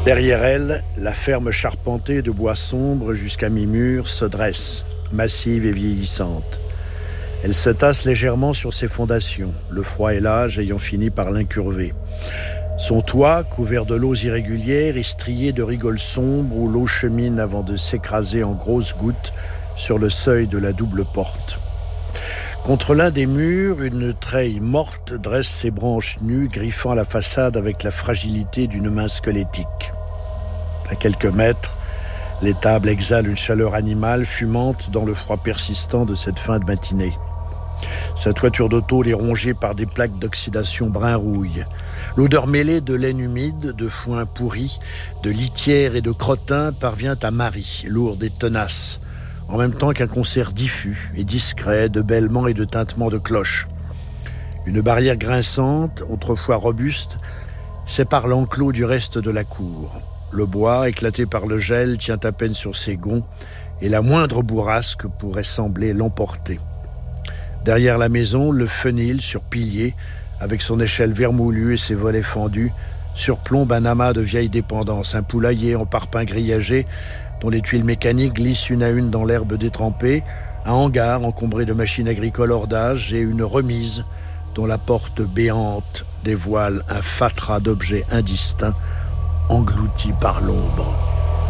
Derrière elle, la ferme charpentée de bois sombre jusqu'à mi-mur se dresse, massive et vieillissante. Elle se tasse légèrement sur ses fondations, le froid et l'âge ayant fini par l'incurver. Son toit, couvert de lots irrégulières, est strié de rigoles sombres où l'eau chemine avant de s'écraser en grosses gouttes sur le seuil de la double porte. Contre l'un des murs, une treille morte dresse ses branches nues, griffant la façade avec la fragilité d'une main squelettique. À quelques mètres, l'étable exhale une chaleur animale fumante dans le froid persistant de cette fin de matinée. Sa toiture de tôle est rongée par des plaques d'oxydation brun-rouille. L'odeur mêlée de laine humide, de foin pourri, de litière et de crottin parvient à Marie, lourde et tenace, en même temps qu'un concert diffus et discret de bêlements et de tintements de cloches. Une barrière grinçante, autrefois robuste, sépare l'enclos du reste de la cour. Le bois, éclaté par le gel, tient à peine sur ses gonds, et la moindre bourrasque pourrait sembler l'emporter. Derrière la maison, le fenil, sur piliers, avec son échelle vermoulue et ses volets fendus, surplombe un amas de vieilles dépendances, un poulailler en parpaing grillagé, dont les tuiles mécaniques glissent une à une dans l'herbe détrempée, un hangar encombré de machines agricoles hors d'âge et une remise dont la porte béante dévoile un fatras d'objets indistincts engloutis par l'ombre.